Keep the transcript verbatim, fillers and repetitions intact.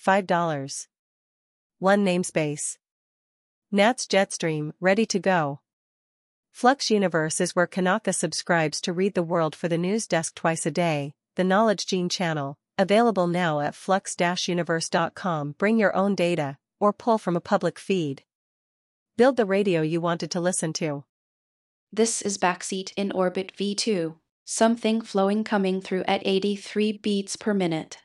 five dollars. one namespace. Nats Jetstream, ready to go. Flux Universe is where Kanaka subscribes to read the world for the news desk twice a day, the Knowledge Gene channel, available now at flux dash universe dot com. Bring your own data, or pull from a public feed. Build the radio you wanted to listen to. This is Backseat in Orbit V two. Something flowing coming through at eighty-three beats per minute.